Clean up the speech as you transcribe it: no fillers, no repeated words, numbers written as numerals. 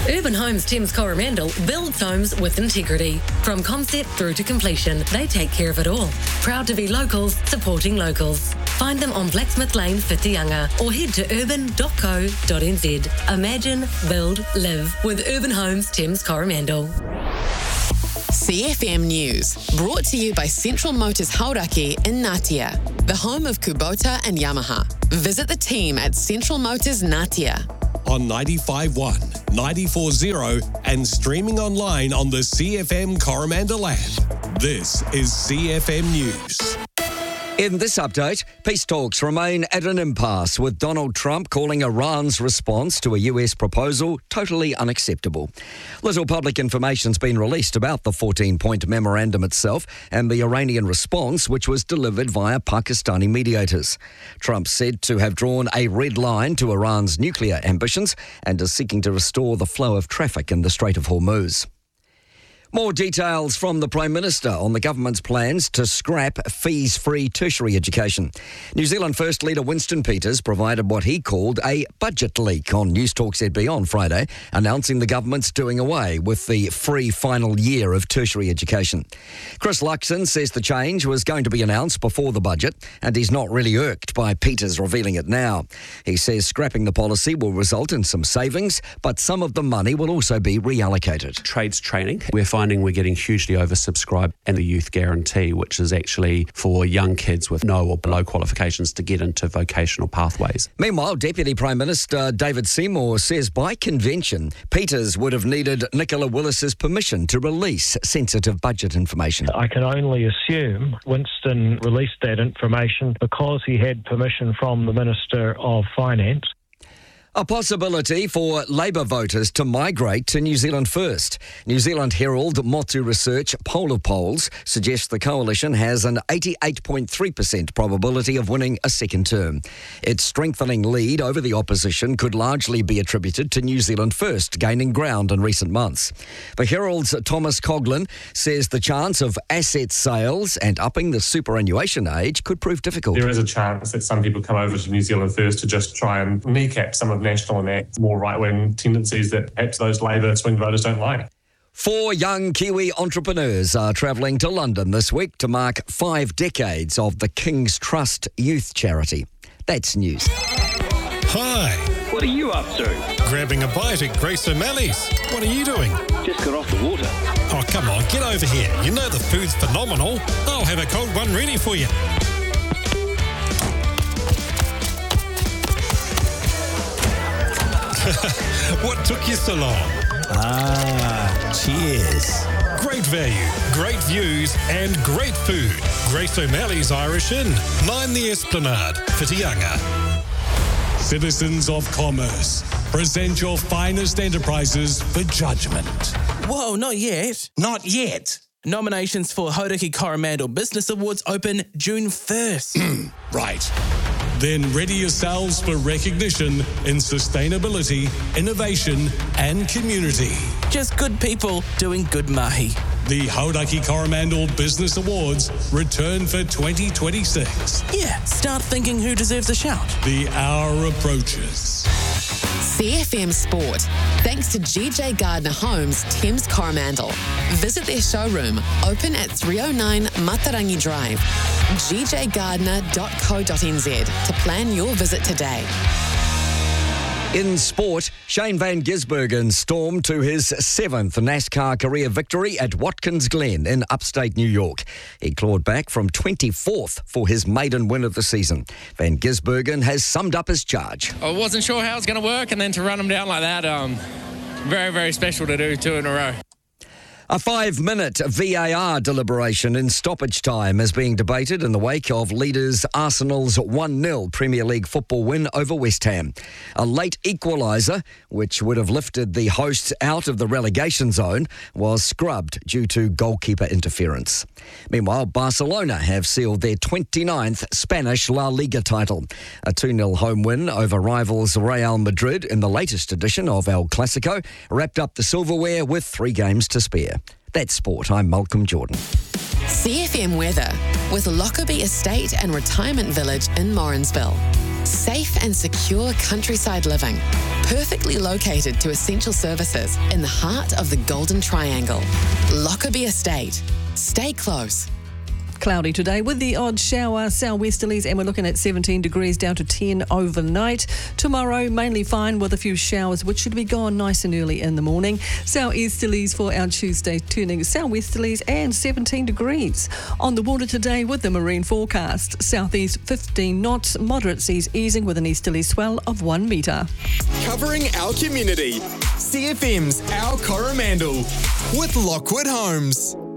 Urban Homes Thames Coromandel builds homes with integrity. From concept through to completion, they take care of it all. Proud to be locals, supporting locals. Find them on Blacksmith Lane, Whitianga, or head to urban.co.nz. Imagine, build, live with Urban Homes Thames Coromandel. CFM News, brought to you by Central Motors Hauraki in Ngatea, the home of Kubota and Yamaha. Visit the team at Central Motors Ngatea. On 95.1, 94.0 and streaming online on the CFM Coromandel app. This is CFM News. In this update, peace talks remain at an impasse, with Donald Trump calling Iran's response to a US proposal totally unacceptable. Little public information's been released about the 14-point memorandum itself and the Iranian response, which was delivered via Pakistani mediators. Trump said to have drawn a red line to Iran's nuclear ambitions and is seeking to restore the flow of traffic in the Strait of Hormuz. More details from the Prime Minister on the government's plans to scrap fees-free tertiary education. New Zealand First leader Winston Peters provided what he called a budget leak on News Talk ZB on Friday, announcing the government's doing away with the free final year of tertiary education. Chris Luxon says the change was going to be announced before the budget, and he's not really irked by Peters revealing it now. He says scrapping the policy will result in some savings, but some of the money will also be reallocated. Trades training, we're finding we're getting hugely oversubscribed, and the Youth Guarantee, which is actually for young kids with no or below qualifications to get into vocational pathways. Meanwhile, Deputy Prime Minister David Seymour says by convention, Peters would have needed Nicola Willis's permission to release sensitive budget information. I can only assume Winston released that information because he had permission from the Minister of Finance. A possibility for Labour voters to migrate to New Zealand First. New Zealand Herald Motu Research poll of polls suggests the coalition has an 88.3% probability of winning a second term. Its strengthening lead over the opposition could largely be attributed to New Zealand First gaining ground in recent months. The Herald's Thomas Coughlin says the chance of asset sales and upping the superannuation age could prove difficult. There is a chance that some people come over to New Zealand First to just try and kneecap some of National and Act more right-wing tendencies that perhaps those Labour swing voters don't like. 4 young Kiwi entrepreneurs are travelling to London this week to mark 5 decades of the King's Trust youth charity. That's news. Hi. What are you up to? Grabbing a bite at Grace O'Malley's. What are you doing? Just got off the water. Oh, come on, get over here. You know the food's phenomenal. I'll have a cold one ready for you. What took you so long? Cheers. Great value, great views and great food. Grace O'Malley's Irish Inn, 9 the Esplanade, Whitianga. Citizens of Commerce, present your finest enterprises for judgment. Whoa, not yet. Not yet. Nominations for Hauraki Coromandel Business Awards open June 1st. Right. Then ready yourselves for recognition in sustainability, innovation and community. Just good people doing good mahi. The Hauraki Coromandel Business Awards return for 2026. Yeah, start thinking who deserves a shout. The hour approaches. CFM Sport, thanks to GJ Gardner Homes, Thames Coromandel. Visit their showroom, open at 309 Matarangi Drive. gjgardner.co.nz to plan your visit today. In sport, Shane Van Gisbergen stormed to his 7th NASCAR career victory at Watkins Glen in upstate New York. He clawed back from 24th for his maiden win of the season. Van Gisbergen has summed up his charge. I wasn't sure how it was going to work, and then to run him down like that, very, very special to do 2 in a row. A 5-minute VAR deliberation in stoppage time is being debated in the wake of leaders Arsenal's 1-0 Premier League football win over West Ham. A late equaliser, which would have lifted the hosts out of the relegation zone, was scrubbed due to goalkeeper interference. Meanwhile, Barcelona have sealed their 29th Spanish La Liga title. A 2-0 home win over rivals Real Madrid in the latest edition of El Clasico wrapped up the silverware with 3 games to spare. That's sport. I'm Malcolm Jordan. CFM weather with Lockerbie Estate and Retirement Village in Morrinsville. Safe and secure countryside living. Perfectly located to essential services in the heart of the Golden Triangle. Lockerbie Estate. Stay close. Cloudy today with the odd shower, southwesterlies, and we're looking at 17 degrees down to 10 overnight. Tomorrow, mainly fine with a few showers, which should be gone nice and early in the morning. Southeasterlies for our Tuesday, turning southwesterlies and 17 degrees. On the water today with the marine forecast, southeast 15 knots, moderate seas easing with an easterly swell of 1 metre. Covering our community, CFM's Our Coromandel with Lockwood Homes.